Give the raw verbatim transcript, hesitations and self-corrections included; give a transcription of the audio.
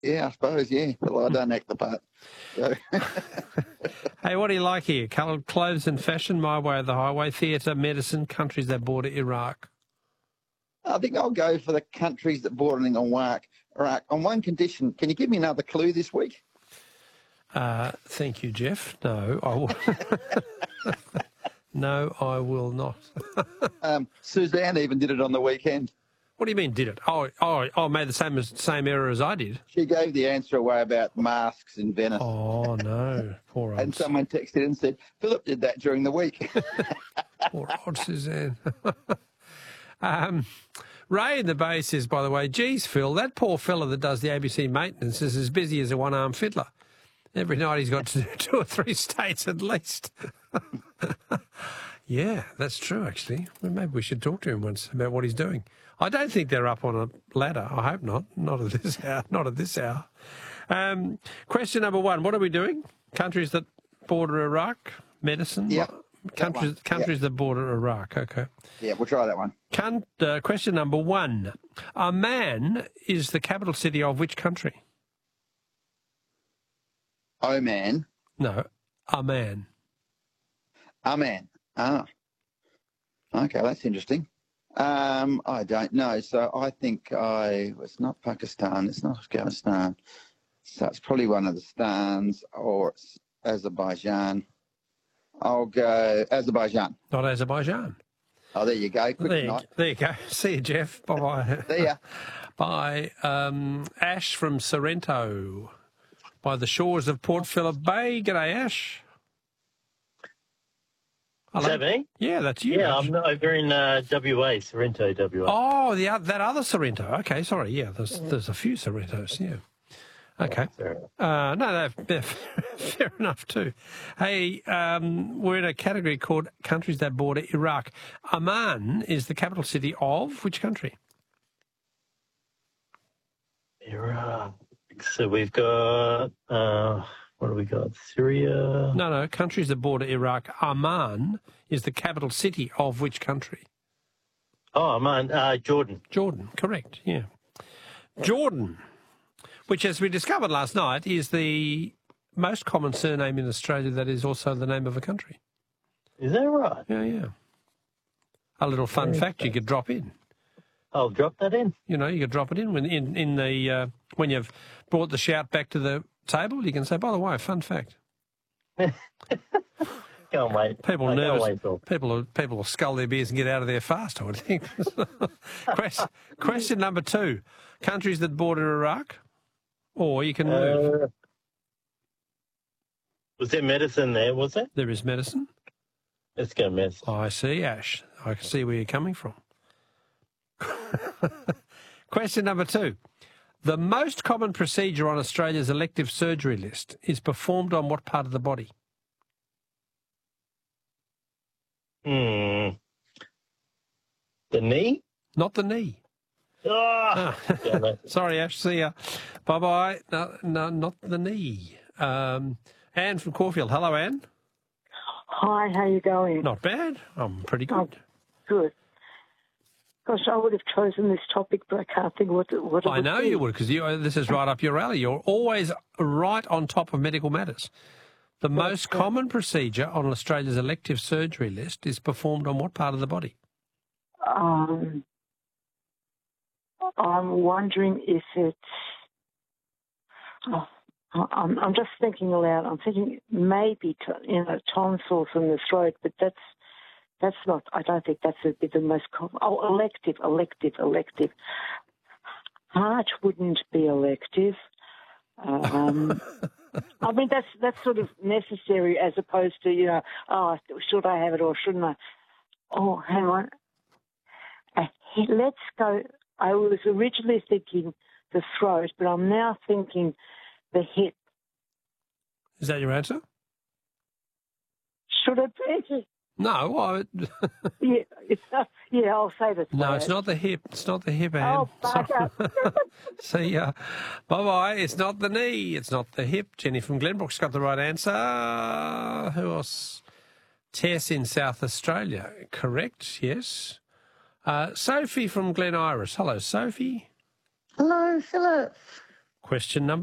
Yeah, I suppose, yeah. Well, I don't act the part. So. Hey, what do you like here? Coloured clothes and fashion, my way or the highway, theatre, medicine, countries that border Iraq. I think I'll go for the countries that border on Iraq. Iraq. On one condition, can you give me another clue this week? Uh, thank you, Jeff. No, I will. No, I will not. um, Suzanne even did it on the weekend. What do you mean, did it? Oh, oh, oh, made the same same error as I did. She gave the answer away about masks in Venice. Oh, no. Poor old... And someone texted and said, Philip did that during the week. Poor old Suzanne. um, Ray in the Bay says, by the way, geez, Phil, that poor fella that does the A B C maintenance is as busy as a one-armed fiddler. Every night he's got to do two or three states at least. Yeah, that's true, actually. Well, maybe we should talk to him once about what he's doing. I don't think they're up on a ladder. I hope not. Not at this hour. Not at this hour. Um, question number one. What are we doing? Countries that border Iraq? Medicine? Yeah. Countries countries yep. that border Iraq. Okay. Yeah, we'll try that one. Can, uh, question number one. Amman is the capital city of which country? Oman. No, Amman. Amman. Ah. Okay, that's interesting. Um, I don't know. So I think I... It's not Pakistan. It's not Afghanistan. So it's probably one of the Stans or it's Azerbaijan. I'll go Azerbaijan. Not Azerbaijan. Oh, there you go. Quick there, night. There you go. See you, Jeff. Bye-bye. See ya. Bye. Um, Ash from Sorrento, by the shores of Port Phillip Bay. G'day, Ash. Hello. Is that me? Yeah, that's you. Yeah, Ash. I'm over in uh, W A, Sorrento, W A. Oh, the that other Sorrento. Okay, sorry. Yeah, there's there's a few Sorrentos. Yeah. Okay. Uh, no, no, fair enough too. Hey, um, we're in a category called countries that border Iraq. Amman is the capital city of which country? Iraq. So we've got, uh, what do we got? Syria? No, no, countries that border Iraq. Amman is the capital city of which country? Oh, Amman, uh, Jordan. Jordan, correct, yeah. Jordan, which, as we discovered last night, is the most common surname in Australia that is also the name of a country. Is that right? Yeah, yeah. A little fun Very fact fun. You could drop in. I'll drop that in. You know, you could drop it in when in, in the uh, when you've brought the shout back to the table. You can say, by the way, fun fact. Can't wait. People I nervous. Can't wait, people people will scull their beers and get out of there fast, I would think. question, question number two: countries that border Iraq, or you can move. Uh, was there medicine there? Was there? There is medicine. Let's go medicine. I see, Ash. I can see where you're coming from. Question number two. The most common procedure on Australia's elective surgery list is performed on what part of the body? Hmm. The knee? Not the knee. Oh, oh. Sorry, Ash. See ya. Bye-bye. No, no, not the knee. Um, Anne from Caulfield. Hello, Anne. Hi, how you going? Not bad. I'm pretty good. Oh, good. Gosh, I would have chosen this topic, but I can't think what what it I know be. you would, because this is right up your alley. You're always right on top of medical matters. The That's most good. common procedure on Australia's elective surgery list is performed on what part of the body? Um, I'm wondering if it's... Oh, I'm, I'm just thinking aloud. I'm thinking maybe, you know, tonsils in the throat, but that's that's not, I don't think that's a, the most common. Oh, elective, elective, elective. Heart wouldn't be elective. Um, I mean, that's that's sort of necessary as opposed to, you know, oh, should I have it or shouldn't I? Oh, hang on. Uh, let's go. I was originally thinking the throat, but I'm now thinking the hip. Is that your answer? Should it be? No. I... yeah, it's not, yeah, I'll say the throat. No, it's not the hip. It's not the hip, Anne. Oh, bugger. See ya. Bye-bye. It's not the knee. It's not the hip. Jenny from Glenbrook's got the right answer. Who else? Tess in South Australia. Correct, yes. Uh, Sophie from Glen Iris. Hello, Sophie. Hello, Philip. Question number